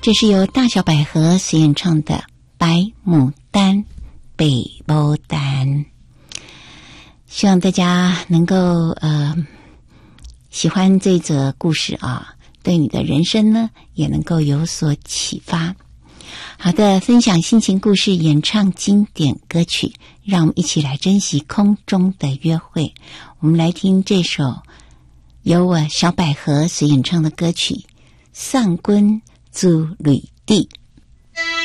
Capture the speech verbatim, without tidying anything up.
这是由大小百合所演唱的《白牡丹北牡丹》，希望大家能够呃喜欢这则故事啊，对你的人生呢也能够有所启发。好的，分享心情故事，演唱经典歌曲，让我们一起来珍惜空中的约会。我们来听这首由我小百合所演唱的歌曲《上君之履地》。